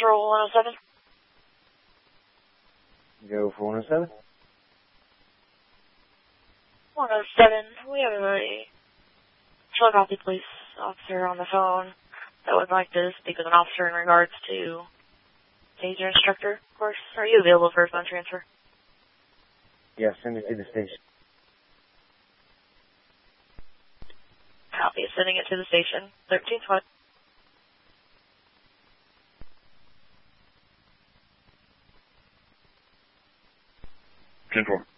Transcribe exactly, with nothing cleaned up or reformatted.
for one oh seven. Go for one oh seven. one oh seven, we have a Philadelphia police officer on the phone that would like to speak with an officer in regards to taser instructor course. Are you available for a phone transfer? Yeah, send it to the station. Copy, sending it to the station. thirteen twenty. ten four.